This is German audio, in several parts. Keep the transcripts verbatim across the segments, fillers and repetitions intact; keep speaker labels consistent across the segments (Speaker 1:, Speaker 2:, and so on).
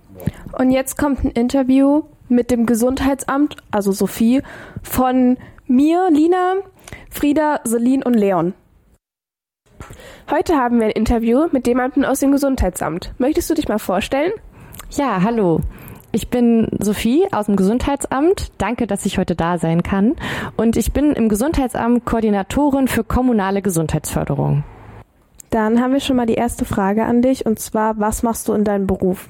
Speaker 1: Und jetzt kommt ein Interview mit dem Gesundheitsamt, also Sophie, von mir, Lina, Frieda, Celine und Leon. Heute haben wir ein Interview mit jemandem aus dem Gesundheitsamt. Möchtest du dich mal vorstellen?
Speaker 2: Ja, hallo. Ich bin Sophie aus dem Gesundheitsamt. Danke, dass ich heute da sein kann. Und ich bin im Gesundheitsamt Koordinatorin für kommunale Gesundheitsförderung.
Speaker 1: Dann haben wir schon mal die erste Frage an dich, und zwar, was machst du in deinem Beruf?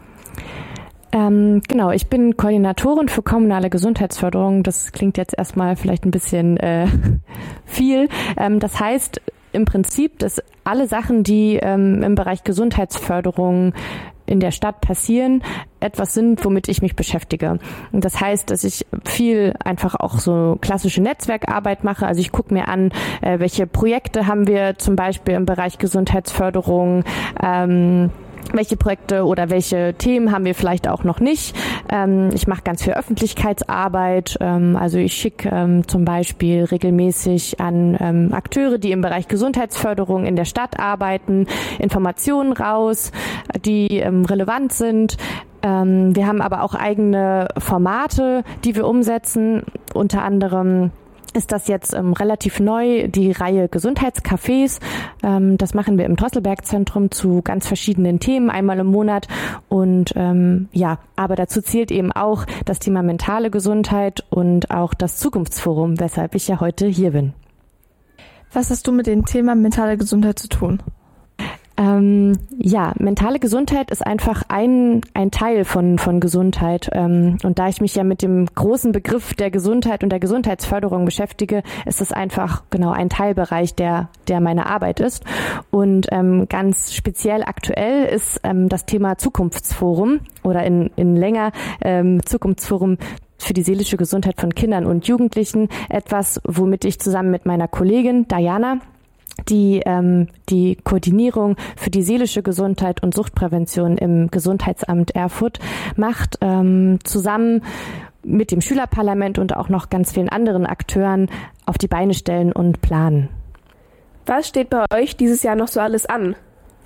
Speaker 2: Ähm, genau, ich bin Koordinatorin für kommunale Gesundheitsförderung. Das klingt jetzt erstmal vielleicht ein bisschen äh, viel. Ähm, das heißt im Prinzip, dass alle Sachen, die ähm, im Bereich Gesundheitsförderung in der Stadt passieren, etwas sind, womit ich mich beschäftige. Und das heißt, dass ich viel einfach auch so klassische Netzwerkarbeit mache. Also ich gucke mir an, äh, welche Projekte haben wir zum Beispiel im Bereich Gesundheitsförderung, ähm, welche Projekte oder welche Themen haben wir vielleicht auch noch nicht. Ähm, ich mache ganz viel Öffentlichkeitsarbeit. Ähm, also ich schicke ähm, zum Beispiel regelmäßig an ähm, Akteure, die im Bereich Gesundheitsförderung in der Stadt arbeiten, Informationen raus, die ähm, relevant sind. Ähm, wir haben aber auch eigene Formate, die wir umsetzen, unter anderem ist das jetzt ähm, relativ neu, die Reihe Gesundheitscafés. Ähm, das machen wir im Drosselberg-Zentrum zu ganz verschiedenen Themen, einmal im Monat. Und ähm, ja, aber dazu zählt eben auch das Thema mentale Gesundheit und auch das Zukunftsforum, weshalb ich ja heute hier bin.
Speaker 1: Was hast du mit dem Thema mentale Gesundheit zu tun?
Speaker 2: Ähm, ja, mentale Gesundheit ist einfach ein ein Teil von von Gesundheit. Ähm, und da ich mich ja mit dem großen Begriff der Gesundheit und der Gesundheitsförderung beschäftige, ist es einfach genau ein Teilbereich, der der meine Arbeit ist. Und ähm, ganz speziell aktuell ist ähm, das Thema Zukunftsforum oder in in länger ähm, Zukunftsforum für die seelische Gesundheit von Kindern und Jugendlichen etwas, womit ich zusammen mit meiner Kollegin Diana die ähm, die Koordinierung für die seelische Gesundheit und Suchtprävention im Gesundheitsamt Erfurt macht, ähm, zusammen mit dem Schülerparlament und auch noch ganz vielen anderen Akteuren auf die Beine stellen und planen.
Speaker 1: Was steht bei euch dieses Jahr noch so alles an?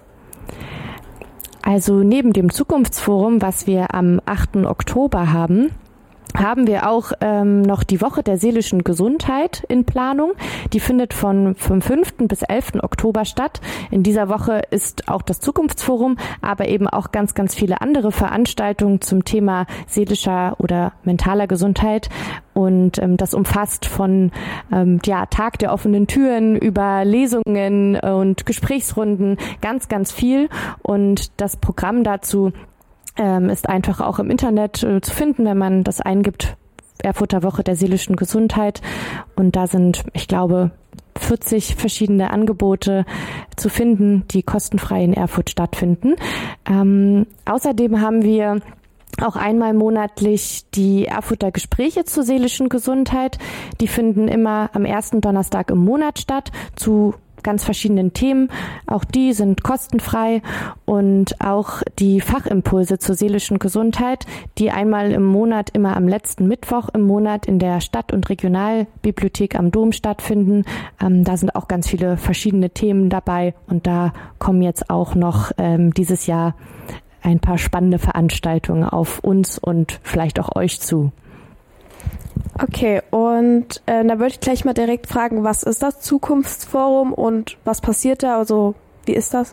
Speaker 2: Also neben dem Zukunftsforum, was wir am achten Oktober haben, haben wir auch ähm, noch die Woche der seelischen Gesundheit in Planung. Die findet von vom fünften bis elften Oktober statt. In dieser Woche ist auch das Zukunftsforum, aber eben auch ganz, ganz viele andere Veranstaltungen zum Thema seelischer oder mentaler Gesundheit. Und ähm, das umfasst von ähm, ja, Tag der offenen Türen über Lesungen und Gesprächsrunden ganz, ganz viel. Und das Programm dazu ist einfach auch im Internet äh, zu finden, wenn man das eingibt, Erfurter Woche der seelischen Gesundheit. Und da sind, ich glaube, vierzig verschiedene Angebote zu finden, die kostenfrei in Erfurt stattfinden. Ähm, außerdem haben wir auch einmal monatlich die Erfurter Gespräche zur seelischen Gesundheit. Die finden immer am ersten Donnerstag im Monat statt zu ganz verschiedenen Themen. Auch die sind kostenfrei, und auch die Fachimpulse zur seelischen Gesundheit, die einmal im Monat, immer am letzten Mittwoch im Monat in der Stadt- und Regionalbibliothek am Dom stattfinden. Ähm, da sind auch ganz viele verschiedene Themen dabei, und da kommen jetzt auch noch ähm, dieses Jahr ein paar spannende Veranstaltungen auf uns und vielleicht auch euch zu.
Speaker 1: Okay, und äh, da würde ich gleich mal direkt fragen, was ist das Zukunftsforum und was passiert da? Also wie ist das?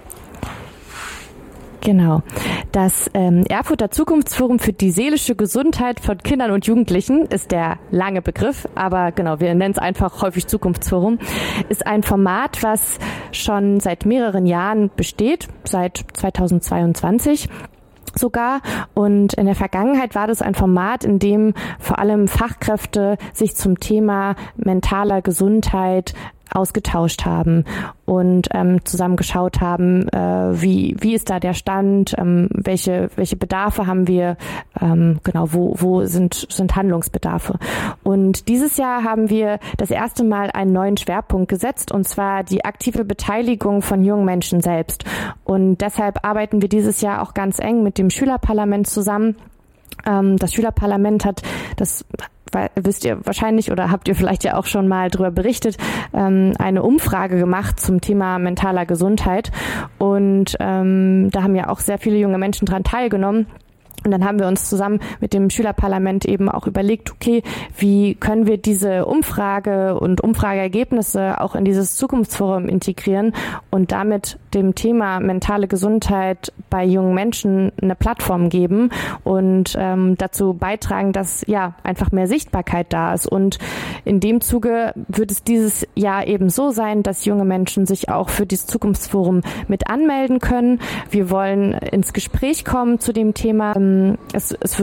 Speaker 2: Genau. Das ähm, Erfurter Zukunftsforum für die seelische Gesundheit von Kindern und Jugendlichen ist der lange Begriff, aber genau, wir nennen es einfach häufig Zukunftsforum, ist ein Format, was schon seit mehreren Jahren besteht, seit zweitausendzweiundzwanzig. Sogar. Und in der Vergangenheit war das ein Format, in dem vor allem Fachkräfte sich zum Thema mentaler Gesundheit ausgetauscht haben und ähm, zusammen geschaut haben, äh, wie wie ist da der Stand, ähm, welche welche Bedarfe haben wir, ähm, genau wo wo sind sind Handlungsbedarfe. Und dieses Jahr haben wir das erste Mal einen neuen Schwerpunkt gesetzt, und zwar die aktive Beteiligung von jungen Menschen selbst. Und deshalb arbeiten wir dieses Jahr auch ganz eng mit dem Schülerparlament zusammen. Ähm, das Schülerparlament hat das wisst ihr wahrscheinlich oder habt ihr vielleicht ja auch schon mal drüber berichtet, ähm, eine Umfrage gemacht zum Thema mentaler Gesundheit. Und ähm, da haben ja auch sehr viele junge Menschen dran teilgenommen. Und dann haben wir uns zusammen mit dem Schülerparlament eben auch überlegt, okay, wie können wir diese Umfrage und Umfrageergebnisse auch in dieses Zukunftsforum integrieren und damit dem Thema mentale Gesundheit bei jungen Menschen eine Plattform geben und ähm, dazu beitragen, dass ja einfach mehr Sichtbarkeit da ist. Und in dem Zuge wird es dieses Jahr eben so sein, dass junge Menschen sich auch für dieses Zukunftsforum mit anmelden können. Wir wollen ins Gespräch kommen zu dem Thema. Es, es